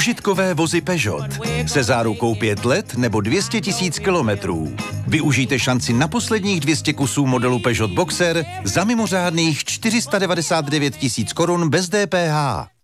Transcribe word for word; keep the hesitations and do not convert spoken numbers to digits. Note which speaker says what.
Speaker 1: Užitkové vozy Peugeot se zárukou pět let nebo dvě stě tisíc kilometrů. Využijte šanci na posledních dvě stě kusů modelu Peugeot Boxer za mimořádných čtyři sta devadesát devět tisíc korun bez D P H.